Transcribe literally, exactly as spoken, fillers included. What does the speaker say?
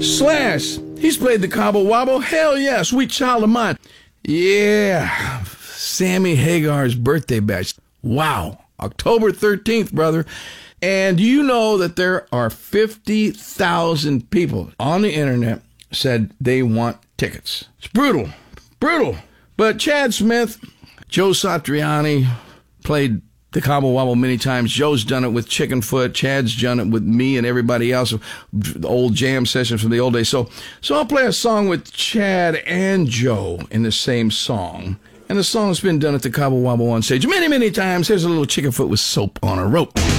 Slash, he's played the Cobble Wobble. Hell yeah, Sweet Child of Mine. Yeah, Sammy Hagar's birthday bash. Wow, October thirteenth, brother. And you know that there are fifty thousand people on the internet said they want tickets. It's brutal, brutal. But Chad Smith, Joe Satriani played the Cobble Wobble many times. Joe's done it with Chickenfoot. Chad's done it with me and everybody else. The old jam sessions from the old days. So, so I'll play a song with Chad and Joe in the same song. And the song's been done at the Cobble Wobble on stage many, many times. Here's a little Chickenfoot with Soap on a Rope.